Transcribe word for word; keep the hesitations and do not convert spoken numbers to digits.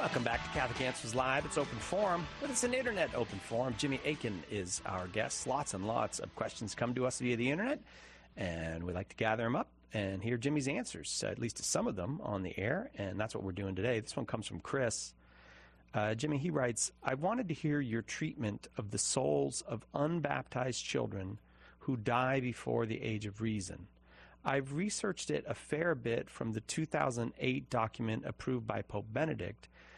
Welcome back to Catholic Answers Live. It's open forum, but it's an internet open forum. Jimmy Akin is our guest. Lots and lots of questions come to us via the internet, and we like to gather them up and hear Jimmy's answers, uh, at least to some of them, on the air, and that's what we're doing today. This one comes from Chris. Uh, Jimmy, he writes, I wanted to hear your treatment of the souls of unbaptized children who die before the age of reason. I've researched it a fair bit from the two thousand eight document approved by Pope Benedict,